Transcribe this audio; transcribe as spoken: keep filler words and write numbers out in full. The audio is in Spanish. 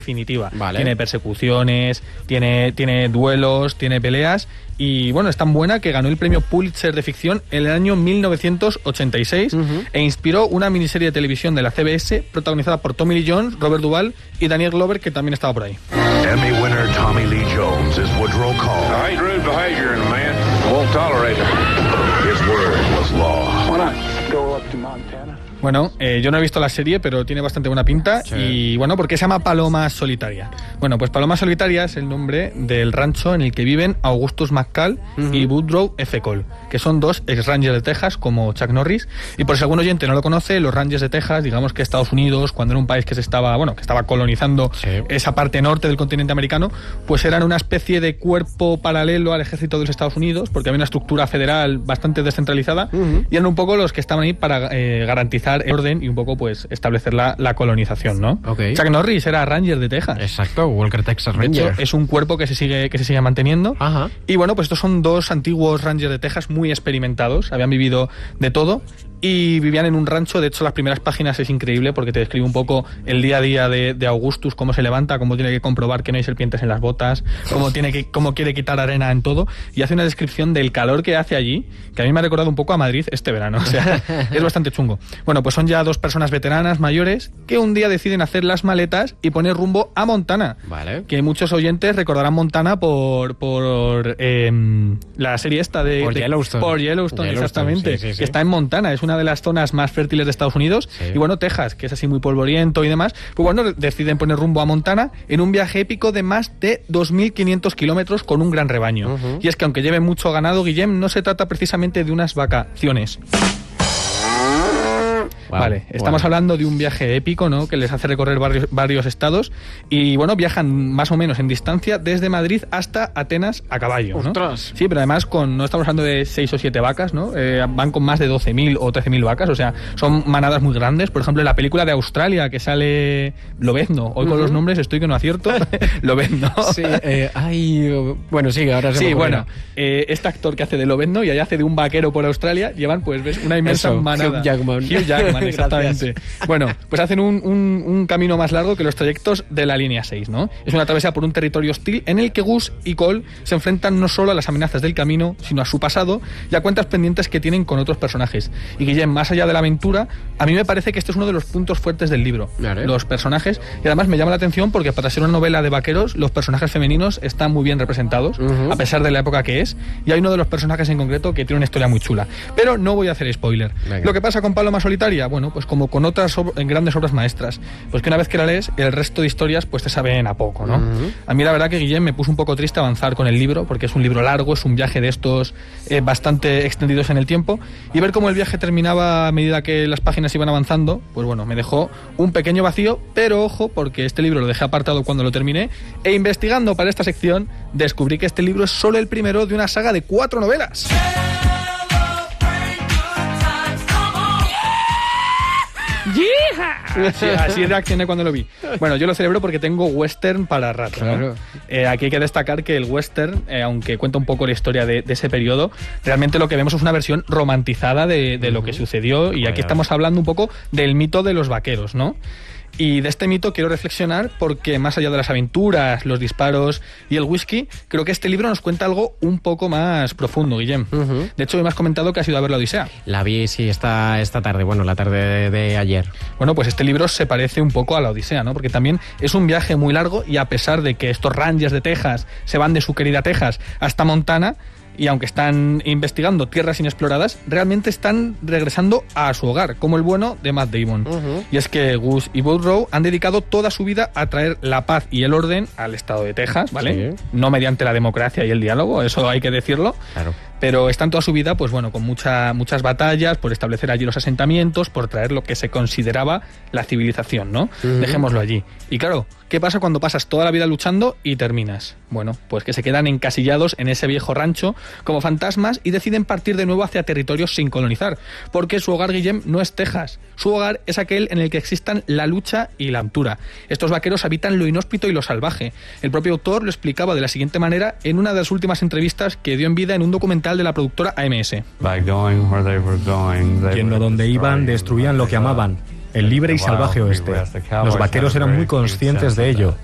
definitiva. Vale. Tiene persecuciones, tiene, tiene duelos, tiene peleas y bueno, es tan buena que ganó el premio Pulitzer de ficción en el año mil novecientos ochenta y seis uh-huh. e inspiró una miniserie de televisión de la C B S protagonizada por Tommy Lee Jones, Robert Duvall y Daniel Glover, que también estaba por ahí. Emmy winner Tommy Lee Jones is Woodrow Call. I hate rude behavior in a man. I won't tolerate it. His word was law. Why not go up to Montana? Bueno, eh, yo no he visto la serie, pero tiene bastante buena pinta. Sí. Y bueno, ¿por qué se llama Paloma Solitaria? Bueno, pues Paloma Solitaria es el nombre del rancho en el que viven Augustus McCall uh-huh. y Woodrow F. Cole, que son dos ex Rangers de Texas, como Chuck Norris. Y por si algún oyente no lo conoce, los Rangers de Texas, digamos que Estados Unidos, cuando era un país que se estaba, bueno, que estaba colonizando sí. esa parte norte del continente americano, pues eran una especie de cuerpo paralelo al ejército de los Estados Unidos, porque había una estructura federal bastante descentralizada, uh-huh. y eran un poco los que estaban ahí para eh, garantizar el orden y un poco pues establecer la, la colonización, ¿no? Okay. Chuck Norris era Ranger de Texas. Exacto, Walker Texas Ranger. De hecho, es un cuerpo que se sigue que se sigue manteniendo. Ajá. Y bueno, pues estos son dos antiguos Rangers de Texas muy experimentados, habían vivido de todo y vivían en un rancho. De hecho, las primeras páginas es increíble porque te describe un poco el día a día de, de Augustus, cómo se levanta, cómo tiene que comprobar que no hay serpientes en las botas, cómo tiene que cómo quiere quitar arena en todo, y hace una descripción del calor que hace allí, que a mí me ha recordado un poco a Madrid este verano. O sea, es bastante chungo. Bueno, pues son ya dos personas veteranas mayores que un día deciden hacer las maletas y poner rumbo a Montana. Vale. Que muchos oyentes recordarán Montana por por eh, la serie esta de... Por de, Yellowstone. Por Yellowstone, Yellowstone exactamente. sí, sí, sí. Que está en Montana, es una de las zonas más fértiles de Estados Unidos. Sí. Y bueno, Texas, que es así muy polvoriento y demás, pues bueno, deciden poner rumbo a Montana en un viaje épico de más de dos mil quinientos kilómetros con un gran rebaño. Uh-huh. Y es que aunque lleve mucho ganado, Guillem, no se trata precisamente de unas vacaciones. Wow, vale, estamos bueno. hablando de un viaje épico, ¿no? Que les hace recorrer varios, varios estados y, bueno, viajan más o menos en distancia desde Madrid hasta Atenas a caballo, ¿no? ¡Ostras! Sí, pero además con no estamos hablando de seis o siete vacas, ¿no? Eh, van con más de doce mil o trece mil vacas, o sea, son manadas muy grandes. Por ejemplo, en la película de Australia que sale Lobezno, hoy con uh-huh. los nombres estoy que no acierto, Lobezno. Sí, eh, ay, bueno, sí, ahora se Sí, me bueno, eh, este actor que hace de Lobezno y allá hace de un vaquero por Australia, llevan, pues, ves, una inmensa Eso, manada. Hugh Jackman. Hugh Jackman, exactamente. Bueno, pues hacen un, un, un camino más largo que los trayectos de la línea seis, ¿no? Es una travesía por un territorio hostil en el que Gus y Cole se enfrentan no solo a las amenazas del camino, sino a su pasado y a cuentas pendientes que tienen con otros personajes. Y Guillem, más allá de la aventura, a mí me parece que este es uno de los puntos fuertes del libro. Vale. Los personajes, y además me llama la atención porque para ser una novela de vaqueros, los personajes femeninos están muy bien representados, uh-huh. a pesar de la época que es, y hay uno de los personajes en concreto que tiene una historia muy chula. Pero no voy a hacer spoiler. Venga. Lo que pasa con Paloma Solitaria, bueno, pues como con otras ob- grandes obras maestras, pues que una vez que la lees, el resto de historias pues te saben a poco, ¿no? Uh-huh. A mí la verdad que, Guillem, me puso un poco triste avanzar con el libro, porque es un libro largo, es un viaje de estos eh, bastante extendidos en el tiempo, y ver cómo el viaje terminaba a medida que las páginas iban avanzando, pues bueno, me dejó un pequeño vacío, pero ojo, porque este libro lo dejé apartado cuando lo terminé, e investigando para esta sección, descubrí que este libro es solo el primero de una saga de cuatro novelas. Así, así reaccioné cuando lo vi. Bueno, yo lo celebro porque tengo western para rato, ¿no? Claro. Eh, aquí hay que destacar que el western, eh, aunque cuenta un poco la historia de, de ese periodo, realmente lo que vemos es una versión romantizada de, de uh-huh. lo que sucedió, y aquí estamos hablando un poco del mito de los vaqueros, ¿no? Y de este mito quiero reflexionar porque, más allá de las aventuras, los disparos y el whisky, creo que este libro nos cuenta algo un poco más profundo, Guillem. Uh-huh. De hecho, me has comentado que has ido a ver la Odisea. La vi, sí, esta, esta tarde, bueno, la tarde de, de ayer. Bueno, pues este libro se parece un poco a la Odisea, ¿no? Porque también es un viaje muy largo, y a pesar de que estos Rangers de Texas se van de su querida Texas hasta Montana, y aunque están investigando tierras inexploradas, realmente están regresando a su hogar, como el bueno de Matt Damon. Uh-huh. Y es que Gus y Woodrow han dedicado toda su vida a traer la paz y el orden al estado de Texas, ¿vale? Sí. No mediante la democracia y el diálogo, eso hay que decirlo. Claro. Pero están toda su vida, pues bueno, con mucha, muchas batallas por establecer allí los asentamientos, por traer lo que se consideraba la civilización, ¿no? Uh-huh. Dejémoslo allí. Y claro, ¿qué pasa cuando pasas toda la vida luchando y terminas? Bueno, pues que se quedan encasillados en ese viejo rancho como fantasmas y deciden partir de nuevo hacia territorios sin colonizar, porque su hogar, Guillem, no es Texas. Su hogar es aquel en el que existan la lucha y la aventura. Estos vaqueros habitan lo inhóspito y lo salvaje. El propio autor lo explicaba de la siguiente manera en una de las últimas entrevistas que dio en vida en un documental de la productora A M S. Yendo donde iban, destruían lo que amaban, el libre y salvaje oeste. Los vaqueros eran muy conscientes de ello.